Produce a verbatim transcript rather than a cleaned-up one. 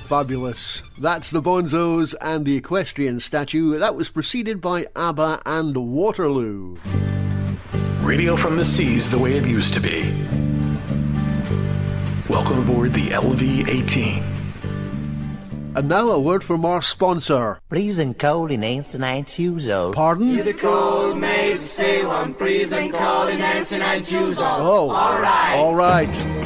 fabulous. That's the Bonzos and the Equestrian Statue. That was preceded by ABBA and Waterloo. Radio from the seas the way it used to be. Welcome aboard the L V eighteen. And now a word from our sponsor. Freezing cold in Anson Tuzo. Pardon? You're the cold maze, say one freezing cold in Anson Tuzo. Oh, all right. All right.